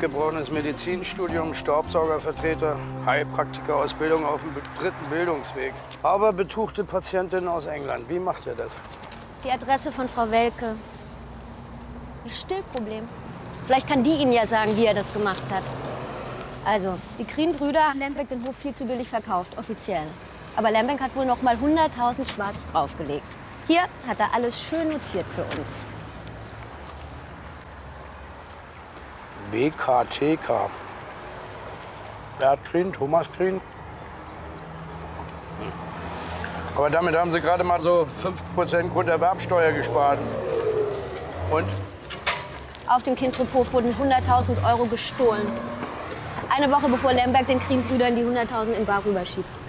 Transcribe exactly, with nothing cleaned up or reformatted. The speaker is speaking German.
abgebrochenes Medizinstudium, Staubsaugervertreter, Heilpraktikerausbildung auf dem dritten Bildungsweg. Aber betuchte Patientin aus England. Wie macht er das? Die Adresse von Frau Welke. Das Stillproblem. Vielleicht kann die Ihnen ja sagen, wie er das gemacht hat. Also, die Krien-Brüder haben Lembeck den Hof viel zu billig verkauft, offiziell. Aber Lembeck hat wohl noch mal hunderttausend schwarz draufgelegt. Hier hat er alles schön notiert für uns. B K T K. Bert Krien, Thomas Krien. Aber damit haben Sie gerade mal so fünf Prozent Grunderwerbsteuer gespart. Und? Auf dem Kindrup-Hof wurden hunderttausend Euro gestohlen. Eine Woche bevor Lemberg den Krien-Brüdern die hunderttausend in bar rüberschiebt.